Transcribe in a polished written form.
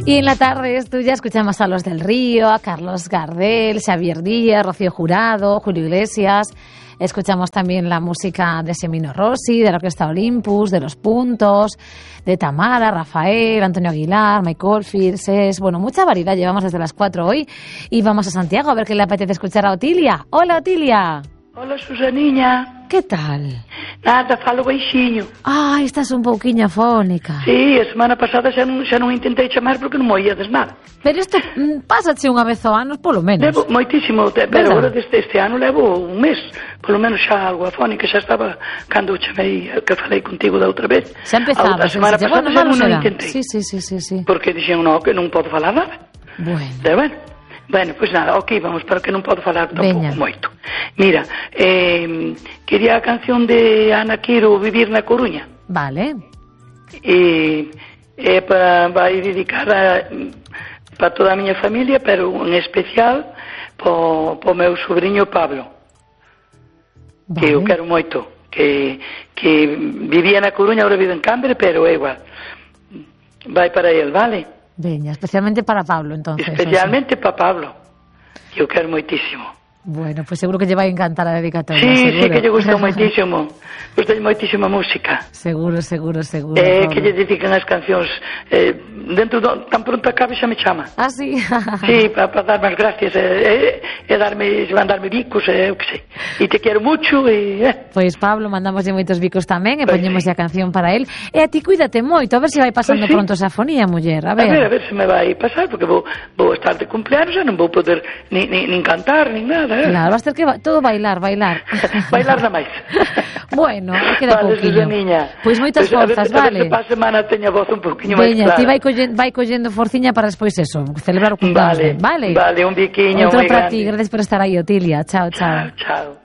Y en la tarde es tuya, escuchamos a Los del Río, a Carlos Gardel, Xavier Díaz, Rocío Jurado, Julio Iglesias. Escuchamos también la música de Semino Rossi, de la Orquesta Olympus, de Los Puntos, de Tamara, Rafael, Antonio Aguilar, Mike Oldfield, Ses. Bueno, mucha variedad llevamos desde las 4 hoy. Y vamos a Santiago a ver qué le apetece escuchar a Otilia. Hola, Otilia. Hola, Susaniña. Que tal? Nada, falo baixinho. Ai, estás un pouquiño afónica. Sí, a semana pasada xa non intentei chamar porque non me oíades nada. Pero isto pásache unha vez ao ano, polo menos. Levo moitísimo, pero agora este ano levo un mes, polo menos xa algo afónica, xa estaba cando chamei, que falei contigo da outra vez. Xa empezaba. A semana pasada xa non intentei. Sí. Porque dixen, no, que non podo falar nada. Bueno. Bueno, pois nada, ok, vamos, para que non podo falar tampouco moito. Mira, quería a canción de Ana Quiro, Vivir na Coruña. Vale. E vai dedicada para toda a miña familia, pero en especial po meu sobrinho Pablo, que eu quero moito, que vivía na Coruña, ahora vive en Cambre, pero é igual. Vai para el, vale? Veña, especialmente para Pablo, entonces. Especialmente para Pablo, que eu quero moitísimo. Bueno, pues seguro que lle vai encantar a dedicatoria. Sí, seguro. Sí, que lle gustou moitísimo. Gustou moitísimo a música. Seguro. Que lle dedican as cancións. Dentro tan pronto acabe xa me chama. Ah, sí? Sí, para darme as gracias mandarme bicos, eu que sei. E te quero mucho Pois Pablo, mandamoslle moitos bicos tamén e poñemos a canción para él. E a ti cuídate moito, a ver se vai pasando pronto esa afonía, muller. A ver se me vai pasar, porque vou estar de cumpleaños, xa non vou poder nin cantar, nin nada. Claro, vas ter que todo bailar. Bailar na máis. Bueno, queda pouquinho. Pois moitas forzas, vale? A ver se para a semana teña voz un pouquinho máis Veña, clara. ti vai collendo forciña para despois eso, celebrar o cumpleaños. Vale, un biquiño moi grande. Outro para ti, gracias por estar aí, Otilia. Chao. Chao.